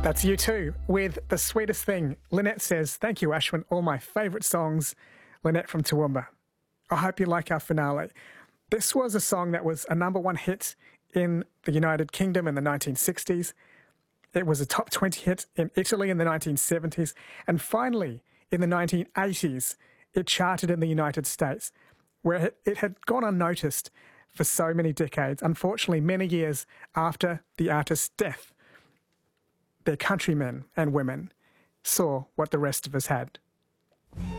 That's U2 with The Sweetest Thing. Lynette says, thank you, Ashwin. All my favourite songs. Lynette from Toowoomba. I hope you like our finale. This was a song that was a number one hit in the United Kingdom in the 1960s. It was a top 20 hit in Italy in the 1970s. And finally, in the 1980s, it charted in the United States, where it had gone unnoticed for so many decades. Unfortunately, many years after the artist's death, their countrymen and women saw what the rest of us had.